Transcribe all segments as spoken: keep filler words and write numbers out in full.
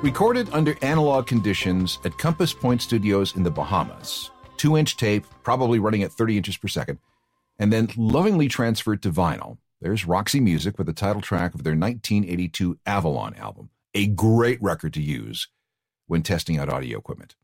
Recorded under analog conditions at Compass Point Studios in the Bahamas. Two-inch tape, probably running at thirty inches per second, and then lovingly transferred to vinyl. There's Roxy Music with the title track of their nineteen eighty-two Avalon album. A great record to use when testing out audio equipment.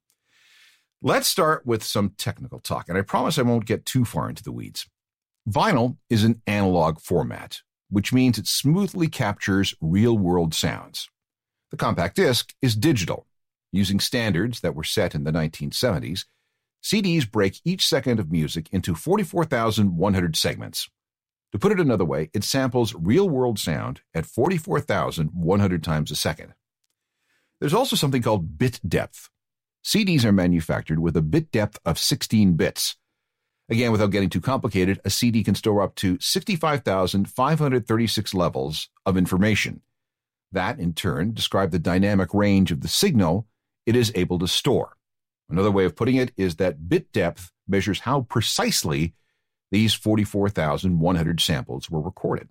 Let's start with some technical talk, and I promise I won't get too far into the weeds. Vinyl is an analog format, which means it smoothly captures real-world sounds. The compact disc is digital. Using standards that were set in the nineteen seventies, C Ds break each second of music into forty-four thousand one hundred segments. To put it another way, it samples real-world sound at forty-four thousand one hundred times a second. There's also something called bit depth. C Ds are manufactured with a bit depth of sixteen bits. Again, without getting too complicated, a C D can store up to sixty-five thousand five hundred thirty-six levels of information. That, in turn, describes the dynamic range of the signal it is able to store. Another way of putting it is that bit depth measures how precisely these forty-four thousand one hundred samples were recorded.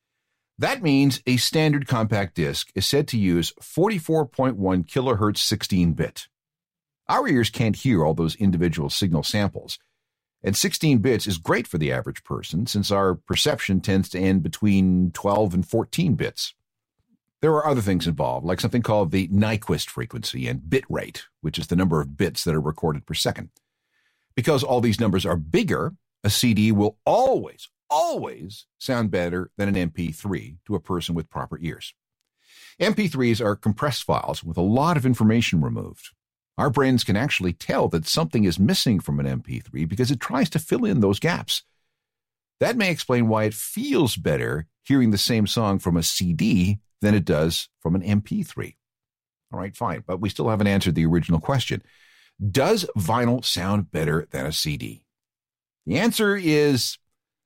That means a standard compact disc is said to use forty-four point one kilohertz sixteen bit. Our ears can't hear all those individual signal samples, and sixteen bits is great for the average person since our perception tends to end between twelve and fourteen bits. There are other things involved, like something called the Nyquist frequency and bit rate, which is the number of bits that are recorded per second. Because all these numbers are bigger, a C D will always, always sound better than an M P three to a person with proper ears. M P threes are compressed files with a lot of information removed. Our brains can actually tell that something is missing from an M P three because it tries to fill in those gaps. That may explain why it feels better hearing the same song from a C D than it does from an M P three. All right, fine, but we still haven't answered the original question. Does vinyl sound better than a C D? The answer is,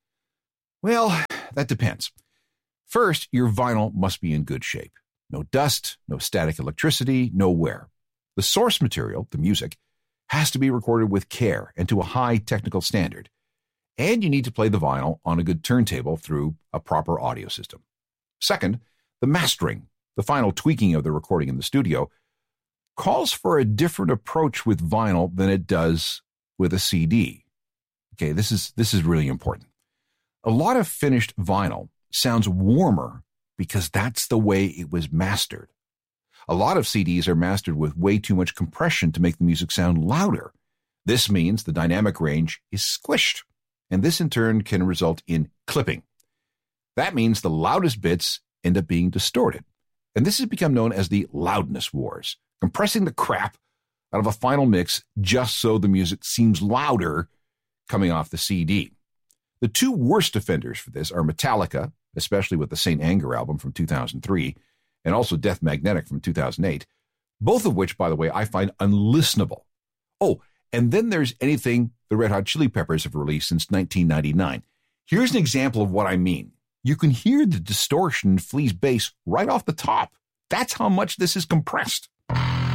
well, that depends. First, your vinyl must be in good shape. No dust, no static electricity, no wear. The source material, the music, has to be recorded with care and to a high technical standard. And you need to play the vinyl on a good turntable through a proper audio system. Second, the mastering, the final tweaking of the recording in the studio, calls for a different approach with vinyl than it does with a C D. Okay, this is this is really important. A lot of finished vinyl sounds warmer because that's the way it was mastered. A lot of C Ds are mastered with way too much compression to make the music sound louder. This means the dynamic range is squished, and this in turn can result in clipping. That means the loudest bits end up being distorted. And this has become known as the loudness wars, compressing the crap out of a final mix just so the music seems louder coming off the C D. The two worst offenders for this are Metallica, especially with the Saint Anger album from two thousand three, and also Death Magnetic from two thousand eight, both of which, by the way, I find unlistenable. Oh, and then there's anything the Red Hot Chili Peppers have released since nineteen ninety-nine. Here's an example of what I mean. You can hear the distortion in Flea's bass right off the top. That's how much this is compressed.